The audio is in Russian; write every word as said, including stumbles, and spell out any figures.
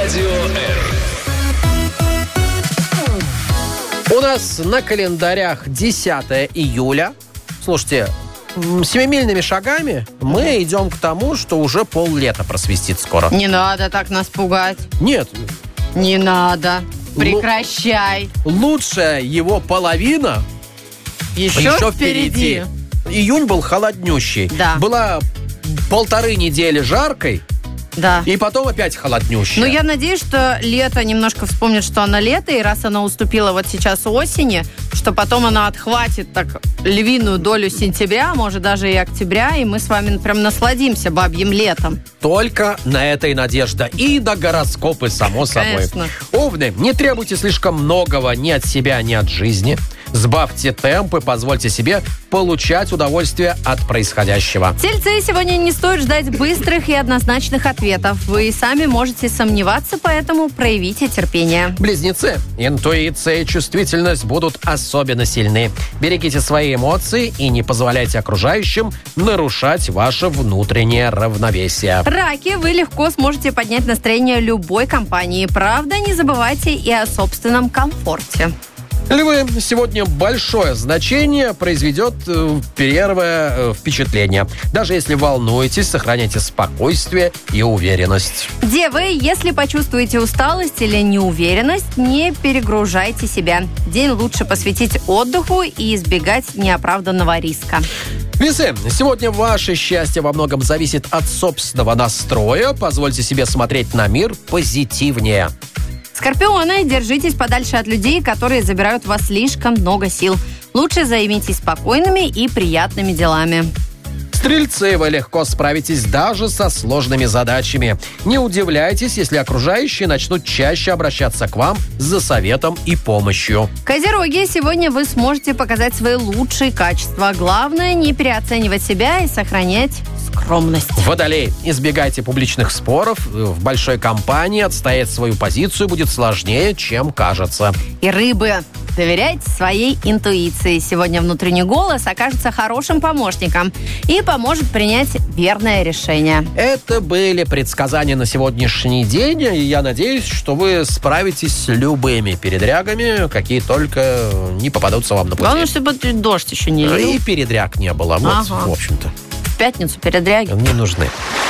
Радио Р. У нас на календарях десятое июля. Слушайте, семимильными шагами мы идем к тому, что уже пол-лета просвистит скоро. Не надо так нас пугать. Нет. Не надо. Прекращай. Л- лучшая его половина еще, еще впереди. впереди. Июнь был холоднющий. Да. Была полторы недели жаркой. Да. И потом опять холоднющая. Ну, я надеюсь, что лето немножко вспомнит, что оно лето, и раз оно уступило вот сейчас осени, что потом оно отхватит так львиную долю сентября, может, даже и октября, и мы с вами прям насладимся бабьим летом. Только на это и надежда. И до гороскопы, само собой. Конечно. Овны, не требуйте слишком многого ни от себя, ни от жизни. Сбавьте темпы, позвольте себе получать удовольствие от происходящего. Тельцы, сегодня не стоит ждать быстрых и однозначных ответов. Вы сами можете сомневаться, поэтому проявите терпение. Близнецы, интуиция и чувствительность будут особенно сильны. Берегите свои эмоции и не позволяйте окружающим нарушать ваше внутреннее равновесие. Раки, вы легко сможете поднять настроение любой компании. Правда, не забывайте и о собственном комфорте. Львы, сегодня большое значение произведет э, первое э, впечатление. Даже если волнуетесь, сохраняйте спокойствие и уверенность. Девы, если почувствуете усталость или неуверенность, не перегружайте себя. День лучше посвятить отдыху и избегать неоправданного риска. Весы, сегодня ваше счастье во многом зависит от собственного настроя. Позвольте себе смотреть на мир позитивнее. Скорпионы, держитесь подальше от людей, которые забирают у вас слишком много сил. Лучше займитесь спокойными и приятными делами. Стрельцы, вы легко справитесь даже со сложными задачами. Не удивляйтесь, если окружающие начнут чаще обращаться к вам за советом и помощью. Козероги, сегодня вы сможете показать свои лучшие качества. Главное, не переоценивать себя и сохранять скромность. Водолей, избегайте публичных споров. В большой компании отстоять свою позицию будет сложнее, чем кажется. И рыбы, доверяйте своей интуиции. Сегодня внутренний голос окажется хорошим помощником и поможет принять верное решение. Это были предсказания на сегодняшний день, и я надеюсь, что вы справитесь с любыми передрягами, какие только не попадутся вам на пути. Главное, чтобы дождь еще не лил. И передряг не было, вот, Ага. в общем-то. В пятницу передряги. Не нужны.